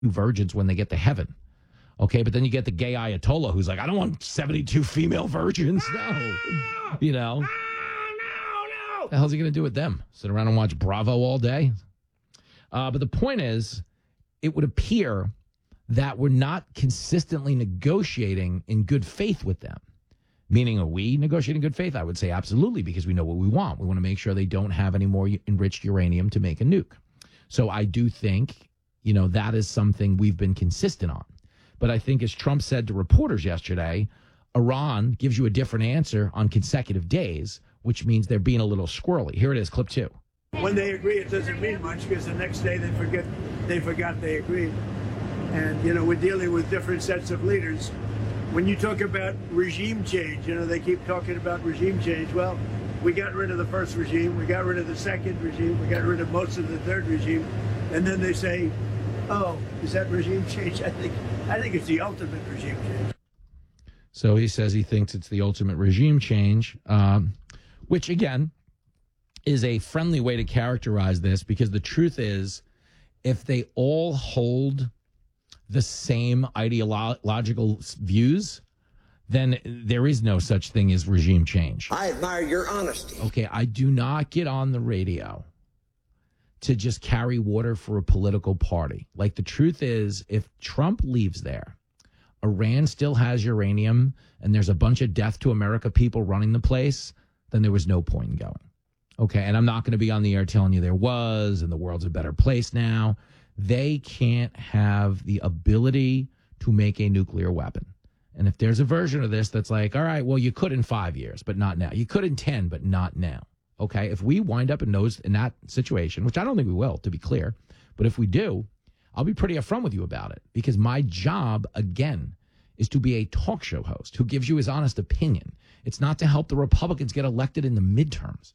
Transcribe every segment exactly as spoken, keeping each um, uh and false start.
virgins when they get to heaven. Okay, but then you get the gay Ayatollah who's like, I don't want seventy-two female virgins. No. You know. What the hell's he going to do with them? Sit around and watch Bravo all day? Uh, but the point is, it would appear that we're not consistently negotiating in good faith with them. Meaning, are we negotiating in good faith? I would say absolutely, because we know what we want. We want to make sure they don't have any more enriched uranium to make a nuke. So I do think, you know, that is something we've been consistent on. But I think, as Trump said to reporters yesterday, Iran gives you a different answer on consecutive days, which means they're being a little squirrely. Here it is, clip two. When they agree, it doesn't mean much, because the next day they forget they forgot they agreed. And, you know, we're dealing with different sets of leaders. When you talk about regime change, you know, they keep talking about regime change. Well, we got rid of the first regime. We got rid of the second regime. We got rid of most of the third regime. And then they say, oh, is that regime change? I think, I think it's the ultimate regime change. So he says he thinks it's the ultimate regime change, um, which, again, is a friendly way to characterize this, because the truth is, if they all hold the same ideological views, then there is no such thing as regime change. I admire your honesty. Okay, I do not get on the radio to just carry water for a political party. Like, the truth is, if Trump leaves there, Iran still has uranium, and there's a bunch of death to America people running the place, then there was no point in going. Okay, and I'm not going to be on the air telling you there was, and the world's a better place now. They can't have the ability to make a nuclear weapon. And if there's a version of this that's like, all right, well, you could in five years, but not now. You could in ten, but not now. Okay, if we wind up in those in that situation, which I don't think we will, to be clear, but if we do, I'll be pretty upfront with you about it, because my job, again, is to be a talk show host who gives you his honest opinion. It's not to help the Republicans get elected in the midterms.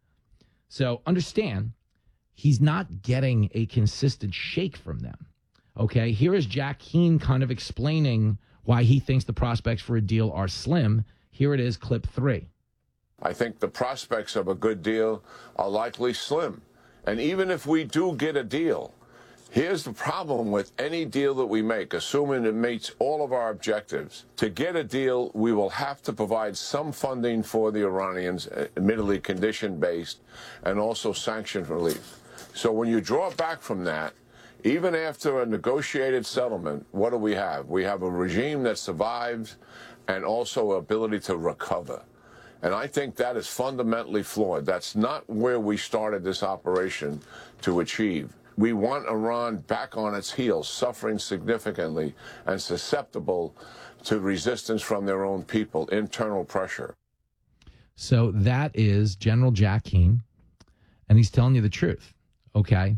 So understand, he's not getting a consistent shake from them. Okay, here is Jack Keane kind of explaining why he thinks the prospects for a deal are slim. Here it is, clip three. I think the prospects of a good deal are likely slim. And even if we do get a deal, here's the problem with any deal that we make, assuming it meets all of our objectives. To get a deal, we will have to provide some funding for the Iranians, admittedly condition-based, and also sanction relief. So when you draw back from that, even after a negotiated settlement, what do we have? We have a regime that survives and also ability to recover. And I think that is fundamentally flawed. That's not where we started this operation to achieve. We want Iran back on its heels, suffering significantly and susceptible to resistance from their own people, internal pressure. So that is General Jack Keane, and he's telling you the truth, okay?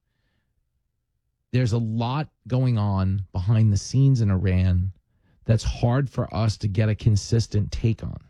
There's a lot going on behind the scenes in Iran that's hard for us to get a consistent take on.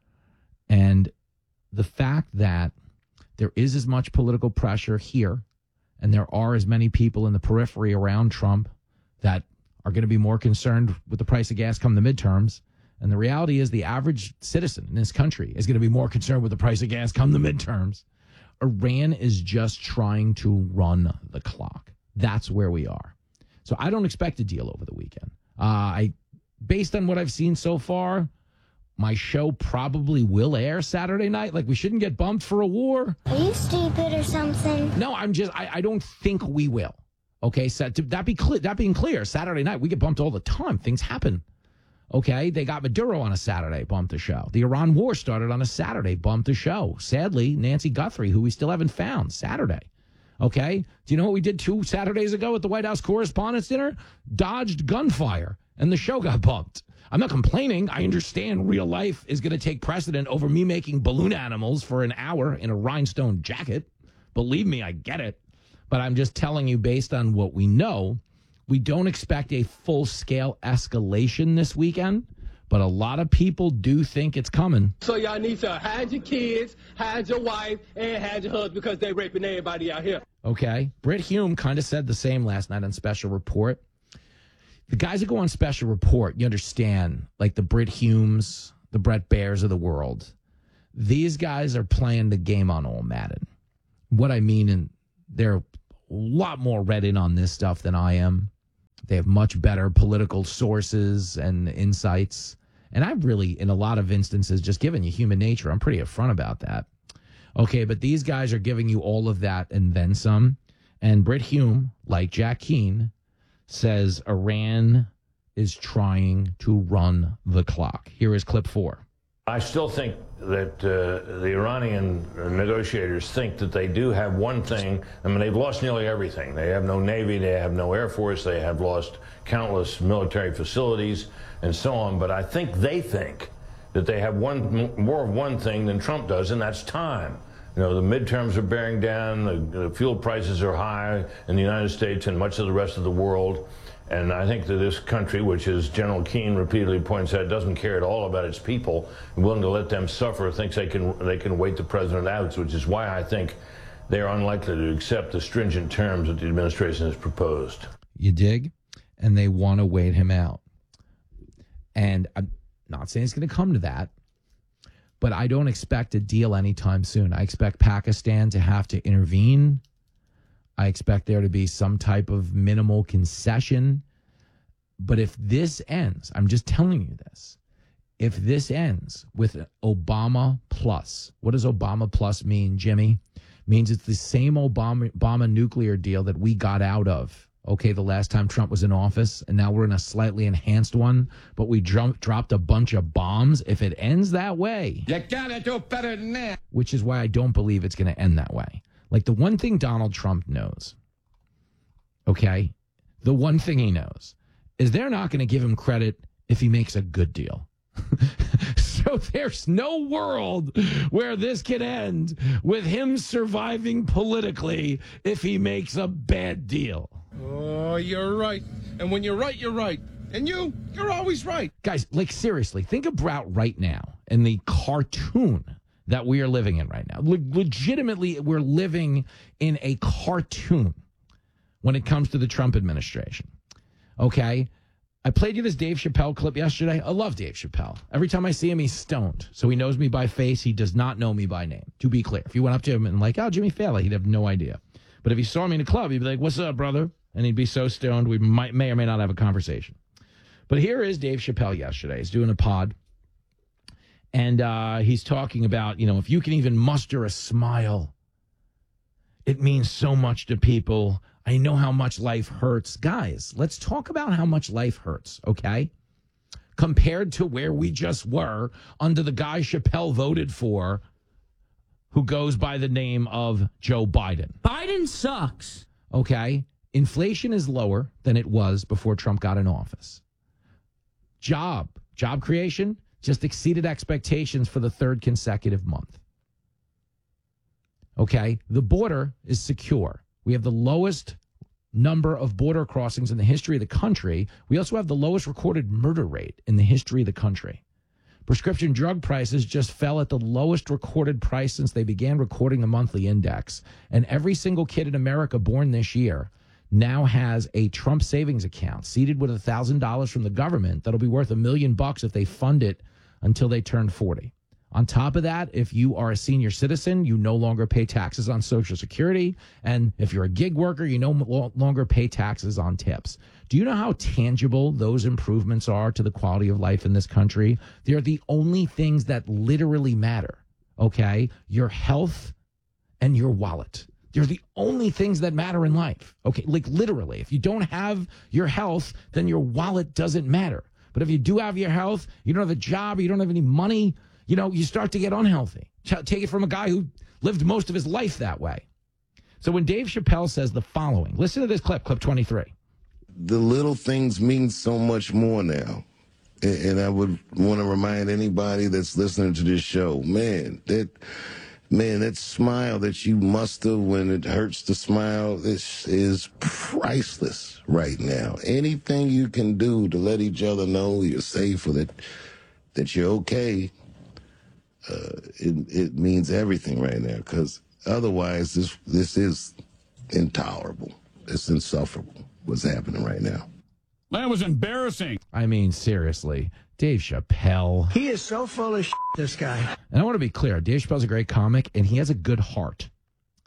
And the fact that there is as much political pressure here, and there are as many people in the periphery around Trump that are going to be more concerned with the price of gas come the midterms. And the reality is the average citizen in this country is going to be more concerned with the price of gas come the midterms. Iran is just trying to run the clock. That's where we are. So I don't expect a deal over the weekend. Uh, I, based on what I've seen so far, my show probably will air Saturday night. Like, we shouldn't get bumped for a war. Are you stupid or something? No, I'm just, I, I don't think we will. Okay, so to, that, be clear, that being clear, Saturday night, we get bumped all the time. Things happen. Okay, they got Maduro on a Saturday, bumped the show. The Iran war started on a Saturday, bumped the show. Sadly, Nancy Guthrie, who we still haven't found, Saturday. Okay, do you know what we did two Saturdays ago at the White House Correspondents' Dinner? Dodged gunfire, and the show got bumped. I'm not complaining. I understand real life is going to take precedent over me making balloon animals for an hour in a rhinestone jacket. Believe me, I get it. But I'm just telling you, based on what we know, we don't expect a full-scale escalation this weekend, but a lot of people do think it's coming. So y'all need to hide your kids, hide your wife, and hide your husband, because they're raping everybody out here. Okay. Brit Hume kind of said the same last night on Special Report. The guys that go on Special Report, you understand, like the Brit Humes, the Brett Bears of the world. These guys are playing the game on All Madden. What I mean, and they're a lot more read in on this stuff than I am. They have much better political sources and insights. And I've really, in a lot of instances, just given you human nature. I'm pretty upfront about that. Okay, but these guys are giving you all of that and then some. And Brit Hume, like Jack Keane, says Iran is trying to run the clock. Here is clip four. I still think that uh, the Iranian negotiators think that they do have one thing. I mean, they've lost nearly everything. They have no Navy, they have no Air Force, they have lost countless military facilities and so on. But I think they think that they have one more of one thing than Trump does, and that's time. You know, the midterms are bearing down, the, the fuel prices are high in the United States and much of the rest of the world. And I think that this country, which as General Keane repeatedly points out, doesn't care at all about its people, and willing to let them suffer, thinks they can they can wait the president out, which is why I think they are unlikely to accept the stringent terms that the administration has proposed. You dig? And they want to wait him out. And I'm not saying it's going to come to that, but I don't expect a deal anytime soon. I expect Pakistan to have to intervene. I expect there to be some type of minimal concession. But if this ends, I'm just telling you this, if this ends with Obama plus, what does Obama plus mean, Jimmy? Means it's the same Obama, Obama nuclear deal that we got out of, okay, the last time Trump was in office, and now we're in a slightly enhanced one, but we drum, dropped a bunch of bombs. If it ends that way, you gotta do better than that. Which is why I don't believe it's going to end that way. Like the one thing Donald Trump knows, okay, the one thing he knows is they're not going to give him credit if he makes a good deal. So there's no world where this can end with him surviving politically if he makes a bad deal. Oh, you're right. And when you're right, you're right. And you, you're always right. Guys, like seriously, think about right now in the cartoon that we are living in right now. Le- legitimately, we're living in a cartoon when it comes to the Trump administration. Okay? I played you this Dave Chappelle clip yesterday. I love Dave Chappelle. Every time I see him, he's stoned. So he knows me by face. He does not know me by name, to be clear. If you went up to him and like, oh, Jimmy Fallon, he'd have no idea. But if he saw me in a club, he'd be like, what's up, brother? And he'd be so stoned, we might, may or may not have a conversation. But here is Dave Chappelle yesterday. He's doing a pod. And uh, he's talking about, you know, if you can even muster a smile, it means so much to people. I know how much life hurts. Guys, let's talk about how much life hurts, okay? Compared to where we just were under the guy Chappelle voted for, who goes by the name of Joe Biden. Biden sucks. Okay? Inflation is lower than it was before Trump got in office. Job, job creation just exceeded expectations for the third consecutive month. Okay? The border is secure. We have the lowest number of border crossings in the history of the country. We also have the lowest recorded murder rate in the history of the country. Prescription drug prices just fell at the lowest recorded price since they began recording the monthly index. And every single kid in America born this year now has a Trump savings account seeded with one thousand dollars from the government that'll be worth a million bucks if they fund it until they turn forty. On top of that, if you are a senior citizen, you no longer pay taxes on Social Security. And if you're a gig worker, you no longer pay taxes on tips. Do you know how tangible those improvements are to the quality of life in this country? They're the only things that literally matter, okay? Your health and your wallet. They're the only things that matter in life, okay? Like literally, if you don't have your health, then your wallet doesn't matter. But if you do have your health, you don't have a job, you don't have any money, you know, you start to get unhealthy. Take it from a guy who lived most of his life that way. So when Dave Chappelle says the following, listen to this clip, clip twenty-three. The little things mean so much more now. And I would want to remind anybody that's listening to this show, man, that man, that smile that you muster when it hurts to smile is, is priceless right now. Anything you can do to let each other know you're safe or that, that you're okay, Uh, it, it means everything right now, because otherwise this this is intolerable. It's insufferable what's happening right now. That was embarrassing. I mean, seriously, Dave Chappelle. He is so full of shit, this guy. And I want to be clear, Dave Chappelle's a great comic, and he has a good heart.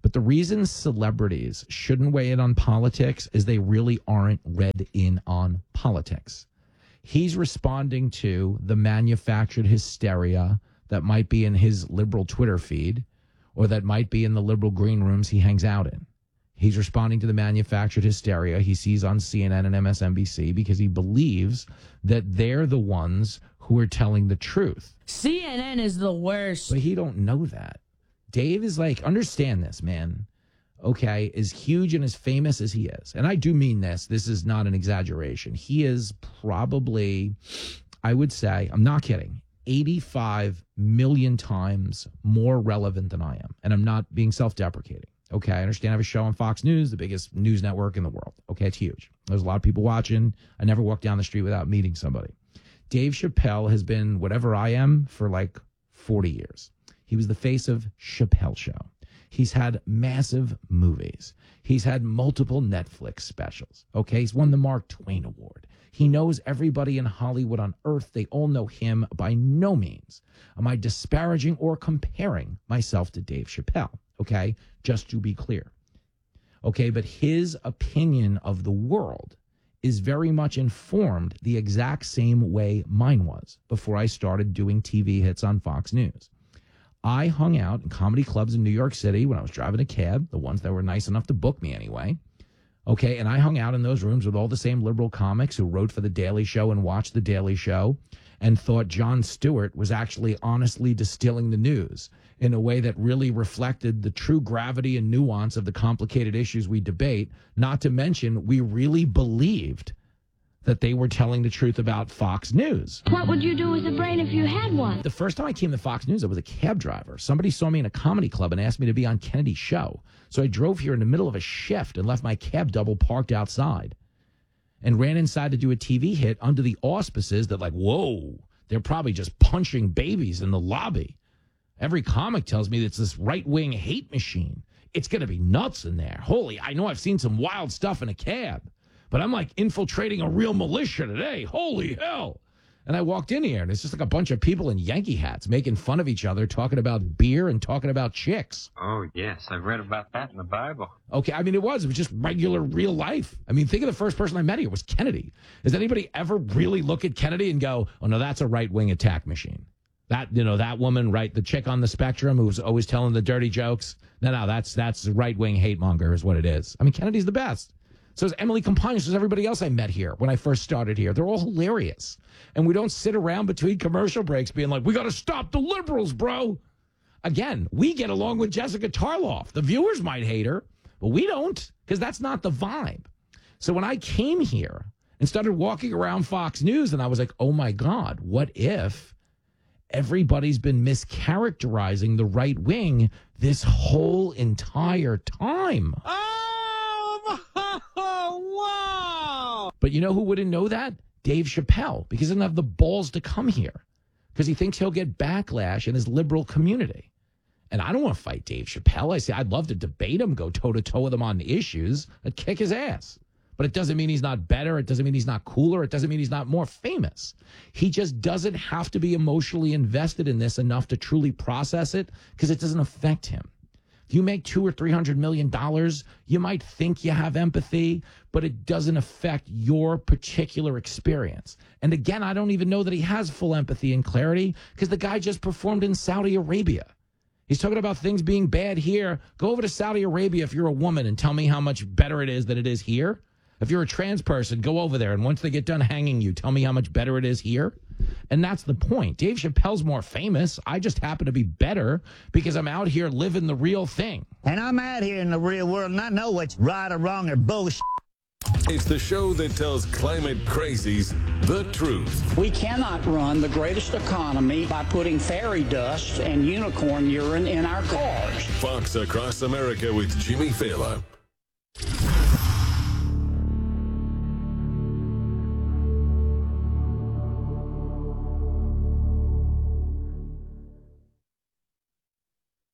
But the reason celebrities shouldn't weigh in on politics is they really aren't read in on politics. He's responding to the manufactured hysteria that might be in his liberal Twitter feed or that might be in the liberal green rooms he hangs out in. He's responding to the manufactured hysteria he sees on C N N and M S N B C because he believes that they're the ones who are telling the truth. C N N is the worst. But he don't know that. Dave is like, understand this, man. Okay, as huge and as famous as he is, and I do mean this, this is not an exaggeration. He is probably, I would say, I'm not kidding, eighty-five million times more relevant than I am. And I'm not being self-deprecating. Okay, I understand I have a show on Fox News, the biggest news network in the world. Okay, it's huge. There's a lot of people watching. I never walk down the street without meeting somebody. Dave Chappelle has been whatever I am for like forty years. He was the face of Chappelle Show. He's had massive movies. He's had multiple Netflix specials. Okay, he's won the Mark Twain Award. He knows everybody in Hollywood on earth. They all know him. By no means am I disparaging or comparing myself to Dave Chappelle. Okay, just to be clear. Okay, but his opinion of the world is very much informed the exact same way mine was before I started doing T V hits on Fox News. I hung out in comedy clubs in New York City when I was driving a cab, the ones that were nice enough to book me anyway. Okay, and I hung out in those rooms with all the same liberal comics who wrote for The Daily Show and watched The Daily Show and thought Jon Stewart was actually honestly distilling the news in a way that really reflected the true gravity and nuance of the complicated issues we debate, not to mention we really believed that they were telling the truth about Fox News. What would you do with a brain if you had one? The first time I came to Fox News, I was a cab driver. Somebody saw me in a comedy club and asked me to be on Kennedy's show. So I drove here in the middle of a shift and left my cab double parked outside and ran inside to do a T V hit under the auspices that, like, whoa, they're probably just punching babies in the lobby. Every comic tells me it's this right-wing hate machine. It's going to be nuts in there. Holy, I know I've seen some wild stuff in a cab, but I'm like infiltrating a real militia today. Holy hell. And I walked in here, and it's just like a bunch of people in Yankee hats making fun of each other, talking about beer and talking about chicks. Oh, yes. I've read about that in the Bible. Okay, I mean, it was. It was just regular, real life. I mean, think of the first person I met here was Kennedy. Does anybody ever really look at Kennedy and go, oh, no, that's a right-wing attack machine? That, you know, that woman, right, the chick on the spectrum who's always telling the dirty jokes? No, no, that's that's right-wing hate monger is what it is. I mean, Kennedy's the best. So is Emily Compagno. So is everybody else I met here when I first started here. They're all hilarious. And we don't sit around between commercial breaks being like, we got to stop the liberals, bro. Again, we get along with Jessica Tarloff. The viewers might hate her, but we don't, because that's not the vibe. So when I came here and started walking around Fox News, and I was like, oh, my God, what if everybody's been mischaracterizing the right wing this whole entire time? Oh, wow. But you know who wouldn't know that? Dave Chappelle, because he doesn't have the balls to come here because he thinks he'll get backlash in his liberal community. And I don't want to fight Dave Chappelle. I say I'd love to debate him, go toe-to-toe with him on the issues. I'd kick his ass. But it doesn't mean he's not better. It doesn't mean he's not cooler. It doesn't mean he's not more famous. He just doesn't have to be emotionally invested in this enough to truly process it because it doesn't affect him. If you make two or three hundred million dollars, you might think you have empathy, but it doesn't affect your particular experience. And again, I don't even know that he has full empathy and clarity because the guy just performed in Saudi Arabia. He's talking about things being bad here. Go over to Saudi Arabia if you're a woman and tell me how much better it is than it is here. If you're a trans person, go over there, and once they get done hanging you, tell me how much better it is here. And that's the point. Dave Chappelle's more famous. I just happen to be better because I'm out here living the real thing. And I'm out here in the real world, and I know what's right or wrong or bullshit. It's the show that tells climate crazies the truth. We cannot run the greatest economy by putting fairy dust and unicorn urine in our cars. Fox Across America with Jimmy Failla.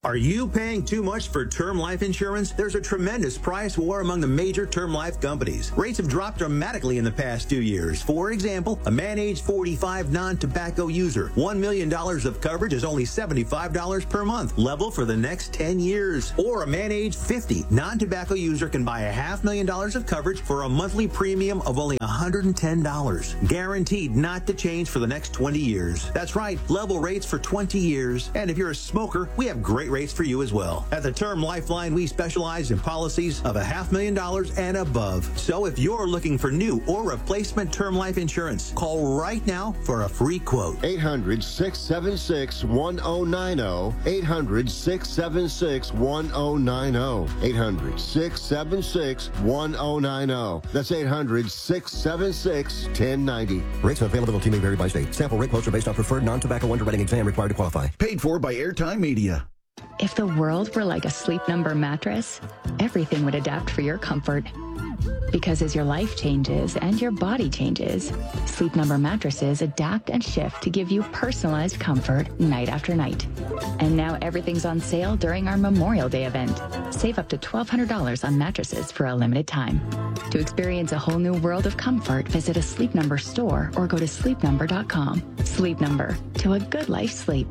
Are you paying too much for term life insurance? There's a tremendous price war among the major term life companies. Rates have dropped dramatically in the past two years. For example, a man age forty-five non-tobacco user, one million dollars of coverage is only seventy-five dollars per month, level for the next ten years. Or a man age fifty non-tobacco user can buy a half million dollars of coverage for a monthly premium of only one hundred ten dollars. Guaranteed not to change for the next twenty years. That's right, level rates for twenty years. And if you're a smoker, we have great rates for you as well. At the Term Lifeline, we specialize in policies of a half million dollars and above. So if you're looking for new or replacement term life insurance, call right now for a free quote. eight hundred, six seven six, one oh nine oh. eight hundred, six seven six, one oh nine oh. eight hundred, six seven six, one oh nine oh. That's eight hundred, six seven six, one oh nine oh. Rates and availability may vary by state. Sample rate quotes are based on preferred non-tobacco underwriting exam required to qualify. Paid for by Airtime Media. If the world were like a Sleep Number mattress, everything would adapt for your comfort. Because as your life changes and your body changes, Sleep Number mattresses adapt and shift to give you personalized comfort night after night. And now everything's on sale during our Memorial Day event. Save up to twelve hundred dollars on mattresses for a limited time. To experience a whole new world of comfort, visit a Sleep Number store or go to sleep number dot com. Sleep Number, to a good life sleep.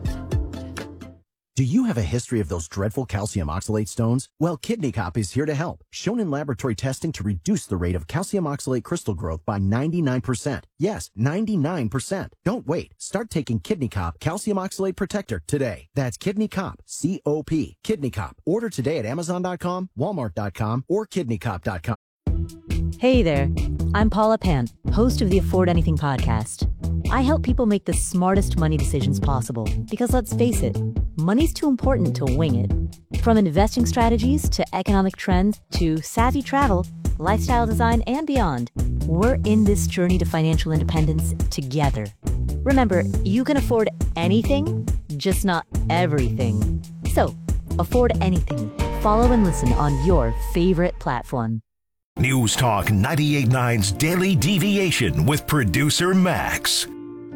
Do you have a history of those dreadful calcium oxalate stones? Well, Kidney Cop is here to help. Shown in laboratory testing to reduce the rate of calcium oxalate crystal growth by ninety-nine percent. Yes, ninety-nine percent. Don't wait. Start taking Kidney Cop Calcium Oxalate Protector today. That's Kidney Cop, C O P. Kidney Cop. Order today at amazon dot com, walmart dot com, or kidney cop dot com. Hey there. I'm Paula Pant, host of the Afford Anything podcast. I help people make the smartest money decisions possible because, let's face it, money's too important to wing it. From investing strategies to economic trends to savvy travel, lifestyle design, and beyond, we're in this journey to financial independence together. Remember, you can afford anything, just not everything. So, afford anything. Follow and listen on your favorite platform. News Talk ninety-eight point nine's Daily Deviation with producer Max.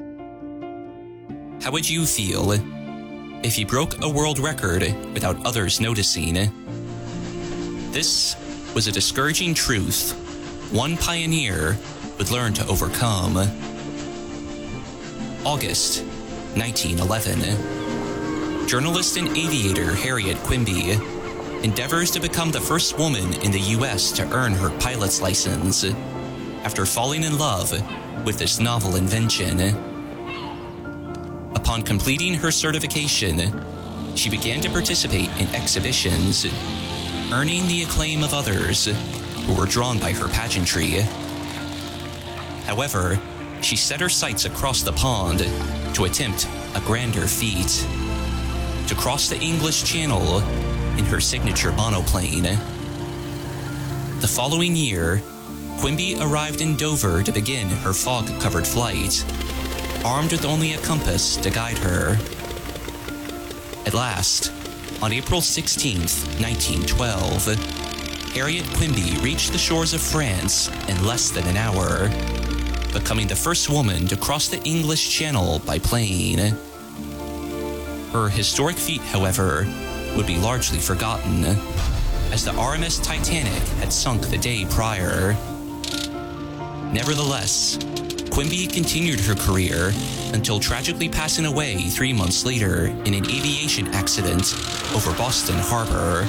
How would you feel if you broke a world record without others noticing? This was a discouraging truth one pioneer would learn to overcome. August nineteen eleven. Journalist and aviator Harriet Quimby endeavors to become the first woman in the U S to earn her pilot's license after falling in love with this novel invention. Upon completing her certification, she began to participate in exhibitions, earning the acclaim of others who were drawn by her pageantry. However, she set her sights across the pond to attempt a grander feat: to cross the English Channel in her signature monoplane. The following year, Quimby arrived in Dover to begin her fog-covered flight, armed with only a compass to guide her. At last, on April sixteenth, nineteen twelve, Harriet Quimby reached the shores of France in less than an hour, becoming the first woman to cross the English Channel by plane. Her historic feat, however, would be largely forgotten, as the R M S Titanic had sunk the day prior. Nevertheless, Quimby continued her career until tragically passing away three months later in an aviation accident over Boston Harbor.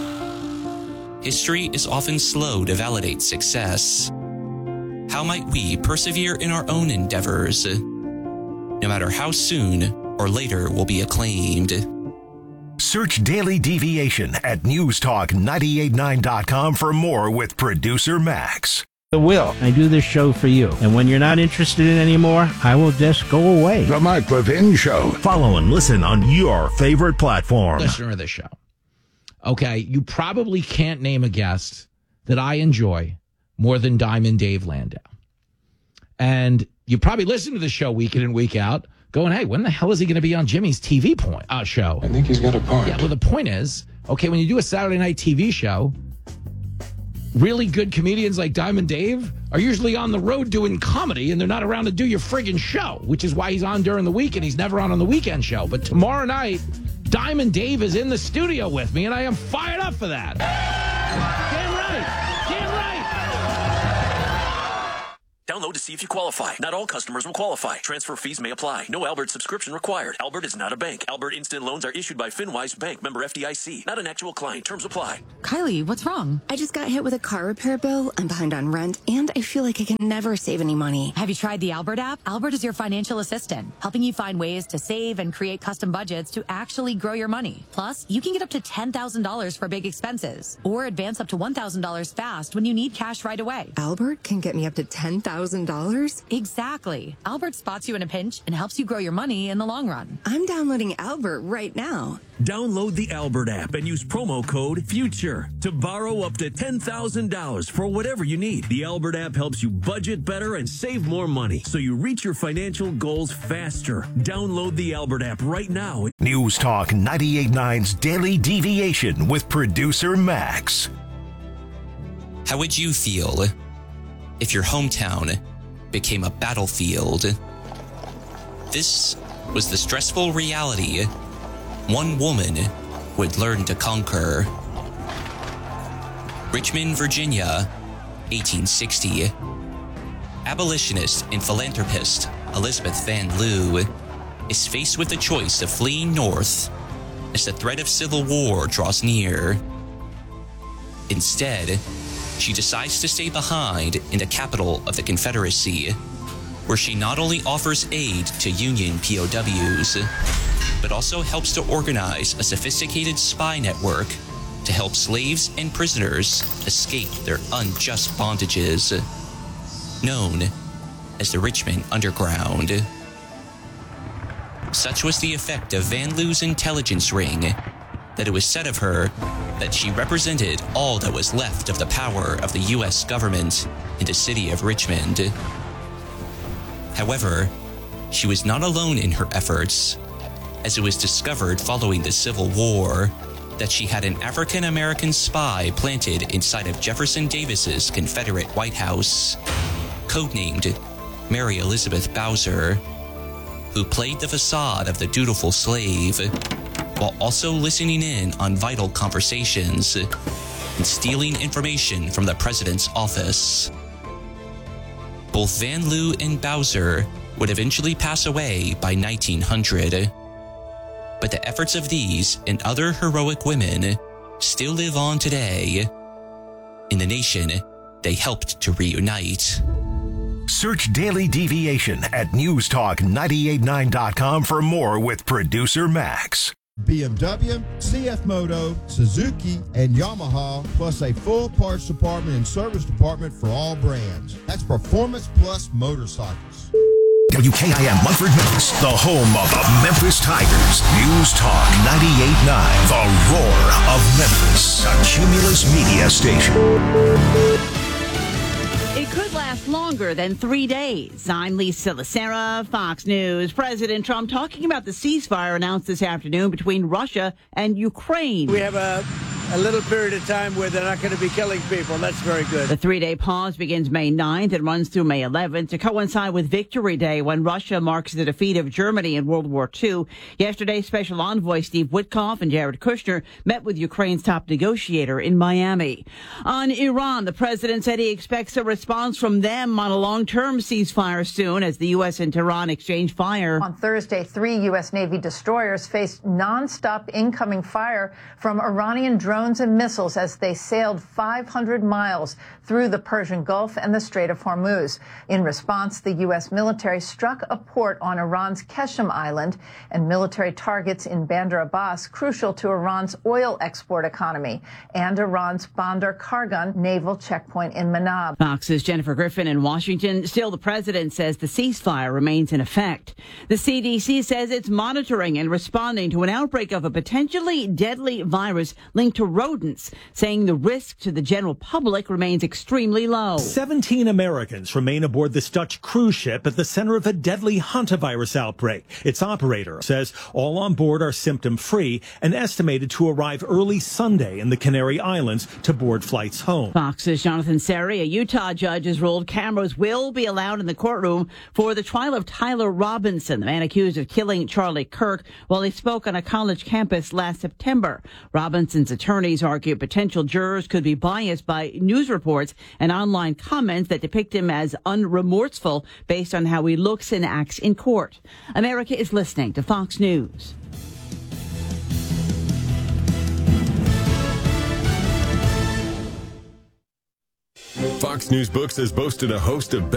History is often slow to validate success. How might we persevere in our own endeavors, no matter how soon or later we'll be acclaimed? Search Daily Deviation at news talk nine eight nine dot com for more with producer Max. The will. I do this show for you. And when you're not interested in anymore, I will just go away. The Mike Levin Show. Follow and listen on your favorite platform. Listener of the show. Okay, you probably can't name a guest that I enjoy more than Diamond Dave Landau. And you probably listen to the show week in and week out, going, hey, when the hell is he going to be on Jimmy's T V point, uh, show? I think he's got a point. Yeah, well, the point is, okay, when you do a Saturday night T V show, really good comedians like Diamond Dave are usually on the road doing comedy, and they're not around to do your friggin' show, which is why he's on during the week and he's never on on the weekend show. But tomorrow night, Diamond Dave is in the studio with me, and I am fired up for that. Damn right. Damn right. Download to see if you qualify. Not all customers will qualify. Transfer fees may apply. No Albert subscription required. Albert is not a bank. Albert Instant Loans are issued by FinWise Bank, member F D I C. Not an actual client. Terms apply. Kylie, what's wrong? I just got hit with a car repair bill. I'm behind on rent, and I feel like I can never save any money. Have you tried the Albert app? Albert is your financial assistant, helping you find ways to save and create custom budgets to actually grow your money. Plus, you can get up to ten thousand dollars for big expenses, or advance up to one thousand dollars fast when you need cash right away. Albert can get me up to ten thousand dollars? Exactly. Albert spots you in a pinch and helps you grow your money in the long run. I'm downloading Albert right now. Download the Albert app and use promo code FUTURE to borrow up to ten thousand dollars for whatever you need. The Albert app helps you budget better and save more money, so you reach your financial goals faster. Download the Albert app right now. News Talk ninety-eight point nine's Daily Deviation with producer Max. How would you feel if your hometown became a battlefield? This was the stressful reality one woman would learn to conquer. Richmond, Virginia, eighteen sixty. Abolitionist and philanthropist Elizabeth Van Lew is faced with the choice of fleeing north as the threat of civil war draws near. Instead, she decides to stay behind in the capital of the Confederacy, where she not only offers aid to Union P O Ws, but also helps to organize a sophisticated spy network to help slaves and prisoners escape their unjust bondages, known as the Richmond Underground. Such was the effect of Van Lew's intelligence ring that it was said of her that she represented all that was left of the power of the U S government in the city of Richmond. However, she was not alone in her efforts, as it was discovered following the Civil War that she had an African-American spy planted inside of Jefferson Davis's Confederate White House, codenamed Mary Elizabeth Bowser, who played the facade of the dutiful slave while also listening in on vital conversations and stealing information from the president's office. Both Van Lew and Bowser would eventually pass away by nineteen hundred, but the efforts of these and other heroic women still live on today in the nation they helped to reunite. Search Daily Deviation at news talk nine eight nine dot com for more with producer Max. B M W, C F Moto, Suzuki, and Yamaha, plus a full parts department and service department for all brands. That's Performance Plus Motorcycles. W K I M Munford, Memphis, the home of the Memphis Tigers. News Talk ninety-eight point nine, the roar of Memphis, a Cumulus media station. It could last longer than three days. I'm Lisa Lacera, Fox News. President Trump talking about the ceasefire announced this afternoon between Russia and Ukraine. We have a, a little period of time where they're not going to be killing people. That's very good. The three-day pause begins May ninth and runs through May eleventh to coincide with Victory Day, when Russia marks the defeat of Germany in World War Two. Yesterday, Special Envoy Steve Witkoff and Jared Kushner met with Ukraine's top negotiator in Miami. On Iran, the president said he expects a response from them on a long-term ceasefire soon, as the U S and Tehran exchange fire. On Thursday, three U S Navy destroyers faced nonstop incoming fire from Iranian drones and missiles as they sailed five hundred miles through the Persian Gulf and the Strait of Hormuz. In response, the U S military struck a port on Iran's Keshem Island and military targets in Bandar Abbas, crucial to Iran's oil export economy, and Iran's Bandar Kargan naval checkpoint in Manab. Fox's Jennifer Griffin in Washington. Still, the president says the ceasefire remains in effect. The C D C says it's monitoring and responding to an outbreak of a potentially deadly virus linked to for rodents, saying the risk to the general public remains extremely low. seventeen Americans remain aboard this Dutch cruise ship at the center of a deadly hantavirus outbreak. Its operator says all on board are symptom-free and estimated to arrive early Sunday in the Canary Islands to board flights home. Fox's Jonathan Seri, a Utah judge, has ruled cameras will be allowed in the courtroom for the trial of Tyler Robinson, the man accused of killing Charlie Kirk while he spoke on a college campus last September. Robinson's attorneys argue potential jurors could be biased by news reports and online comments that depict him as unremorseful based on how he looks and acts in court. America is listening to Fox News. Fox News Books has boasted a host of